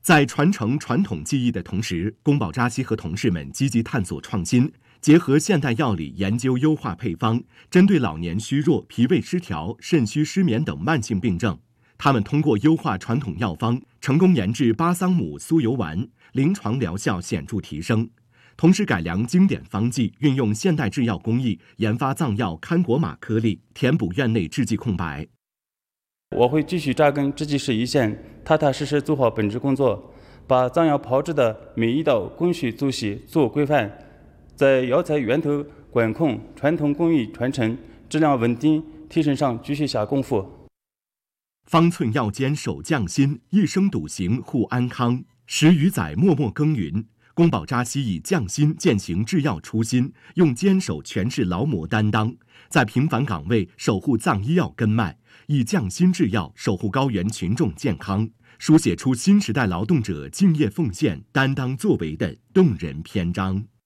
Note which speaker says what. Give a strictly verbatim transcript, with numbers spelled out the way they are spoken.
Speaker 1: 在传承传统技艺的同时，宫保扎西和同事们积极探索创新，结合现代药理研究优化配方，针对老年虚弱、脾胃失调、肾虚失眠等慢性病症，他们通过优化传统药方，成功研制巴桑姆酥油丸，临床疗效显著提升。同时改良经典方剂，运用现代制药工艺研发藏药堪果玛颗粒，填补院内制剂空白。
Speaker 2: 我会继续扎根制剂师一线，踏踏实实做好本职工作，把藏药炮制的每一道工序作息做规范，在药材源头管控、传统工艺传承、质量稳定提升上继续下功夫。
Speaker 1: 方寸药间守匠心，一生笃行护安康。十余载默默耕耘，宫保扎西以匠心践行制药初心，用坚守诠释劳模担当，在平凡岗位守护藏医药根脉，以匠心制药守护高原群众健康，书写出新时代劳动者敬业奉献、担当作为的动人篇章。